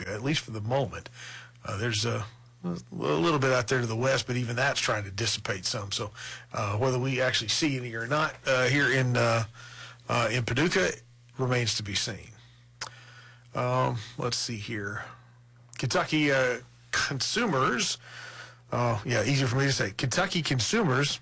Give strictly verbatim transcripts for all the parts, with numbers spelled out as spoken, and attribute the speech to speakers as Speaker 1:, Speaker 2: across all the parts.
Speaker 1: Paducah, at least for the moment. Uh, there's a, a little bit out there to the west, but even that's trying to dissipate some. So uh, whether we actually see any or not uh, here in uh, uh, in Paducah remains to be seen. Um, let's see here. Kentucky uh, consumers, uh, yeah, easier for me to say. Kentucky consumers,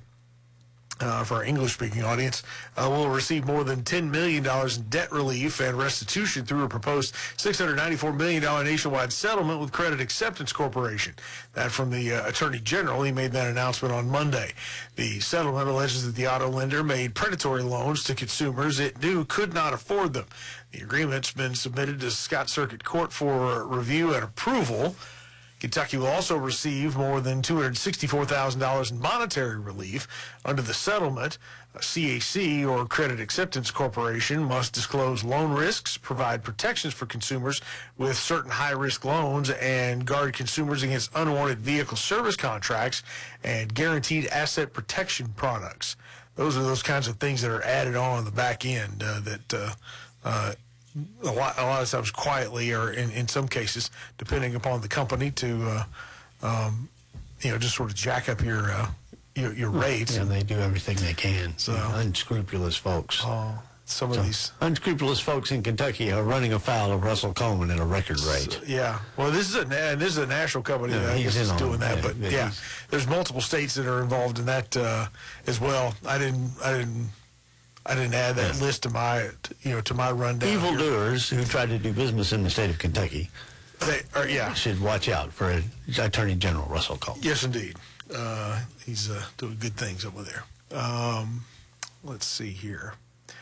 Speaker 1: uh, for our English-speaking audience, uh, will receive more than ten million dollars in debt relief and restitution through a proposed six hundred ninety-four million dollars nationwide settlement with Credit Acceptance Corporation. That from the uh, Attorney General. He made that announcement on Monday. The settlement alleges that the auto lender made predatory loans to consumers it knew could not afford them. The agreement's been submitted to Scott Circuit Court for review and approval. Kentucky will also receive more than two hundred sixty-four thousand dollars in monetary relief. Under the settlement, C A C, or Credit Acceptance Corporation, must disclose loan risks, provide protections for consumers with certain high-risk loans, and guard consumers against unwanted vehicle service contracts and guaranteed asset protection products. Those are those kinds of things that are added on on the back end uh, that uh, uh, a lot, a lot of times quietly, or in, in some cases, depending upon the company, to uh, um, you know, just sort of jack up your uh, your, your rates.
Speaker 2: Yeah, and they do everything they can.
Speaker 1: So
Speaker 2: unscrupulous folks.
Speaker 1: Uh, some of
Speaker 2: so,
Speaker 1: these
Speaker 2: unscrupulous folks in Kentucky are running afoul of Russell Coleman at a record rate.
Speaker 1: So, yeah. Well, this is a and this is a national company
Speaker 2: no,
Speaker 1: that I guess is doing that,
Speaker 2: yeah,
Speaker 1: but
Speaker 2: yeah,
Speaker 1: yeah, there's multiple states that are involved in that uh, as well. I didn't. I didn't. I didn't add that yeah. list to my, you know, to my rundown.
Speaker 2: Evildoers who try to do business in the state of Kentucky,
Speaker 1: they are, yeah,
Speaker 2: should watch out for Attorney General Russell Coleman.
Speaker 1: Yes, indeed. Uh, he's uh, doing good things over there. Um, let's see here.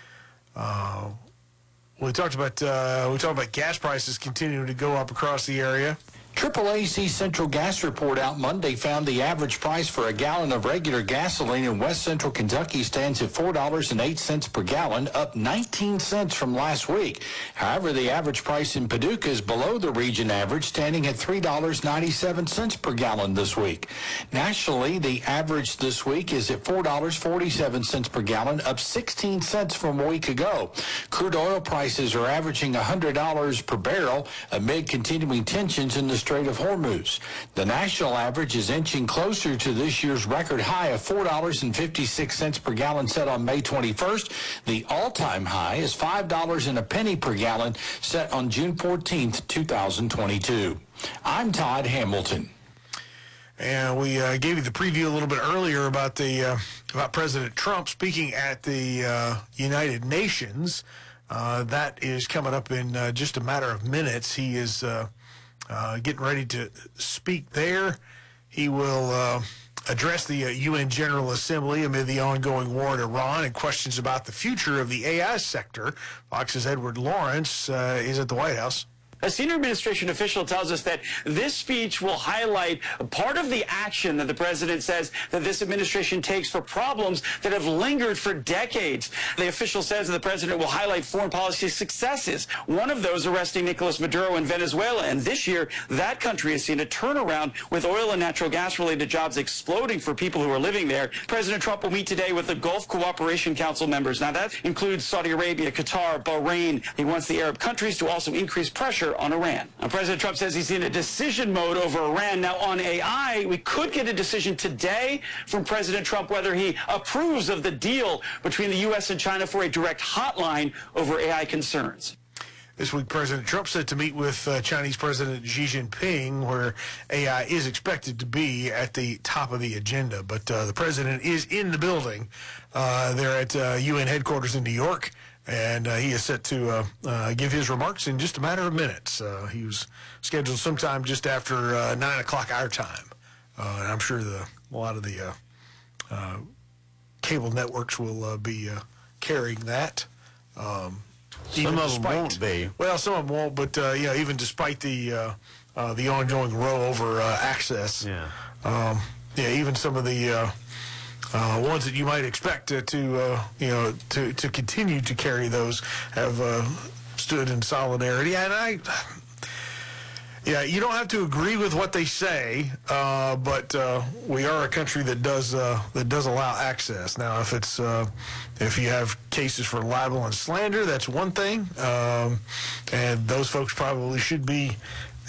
Speaker 1: Uh, we talked about uh, we talked about gas prices continuing to go up across the area.
Speaker 3: Triple A C Central Gas report out Monday found the average price for a gallon of regular gasoline in West Central Kentucky stands at four dollars and eight cents per gallon, up nineteen cents from last week. However, the average price in Paducah is below the region average, standing at three dollars and ninety-seven cents per gallon this week. Nationally, the average this week is at four dollars and forty-seven cents per gallon, up sixteen cents from a week ago. Crude oil prices are averaging one hundred dollars per barrel amid continuing tensions in the Strait of Hormuz. The national average is inching closer to this year's record high of four dollars and fifty-six cents per gallon set on May twenty-first. The all-time high is five dollars and a penny per gallon set on June fourteenth, two thousand twenty-two. I'm Todd Hamilton.
Speaker 1: And we uh, gave you the preview a little bit earlier about the uh, about President Trump speaking at the uh, United Nations. Uh, that is coming up in uh, just a matter of minutes. He is uh, Uh, getting ready to speak there. He will uh, address the uh, U N General Assembly amid the ongoing war in Iran and questions about the future of the A I sector. Fox's Edward Lawrence uh, is at the White House.
Speaker 4: A senior administration official tells us that this speech will highlight part of the action that the president says that this administration takes for problems that have lingered for decades. The official says that the president will highlight foreign policy successes, one of those arresting Nicolas Maduro in Venezuela. And this year, that country has seen a turnaround with oil and natural gas-related jobs exploding for people who are living there. President Trump will meet today with the Gulf Cooperation Council members. Now, that includes Saudi Arabia, Qatar, Bahrain. He wants the Arab countries to also increase pressure on Iran. Now, President Trump says he's in a decision mode over Iran. Now, on A I, we could get a decision today from President Trump whether he approves of the deal between the U S and China for a direct hotline over A I concerns.
Speaker 1: This week, President Trump said to meet with uh, Chinese President Xi Jinping, where A I is expected to be at the top of the agenda. But uh, the president is in the building. Uh, they're at uh, U N headquarters in New York. And uh, he is set to uh, uh, give his remarks in just a matter of minutes. Uh, he was scheduled sometime just after uh, nine o'clock our time. Uh, and I'm sure the, a lot of the uh, uh, cable networks will uh, be uh, carrying that. Um,
Speaker 2: some of
Speaker 1: despite,
Speaker 2: them won't be.
Speaker 1: Well, some of them won't, but uh, yeah, even despite the uh, uh, the ongoing row over uh, access.
Speaker 2: Yeah.
Speaker 1: Um, yeah, even some of the... Uh, Uh, ones that you might expect uh, to, uh, you know, to, to continue to carry those have uh, stood in solidarity. And I, yeah, you don't have to agree with what they say, uh, but uh, we are a country that does uh, that does allow access. Now, if it's uh, if you have cases for libel and slander, that's one thing, um, and those folks probably should be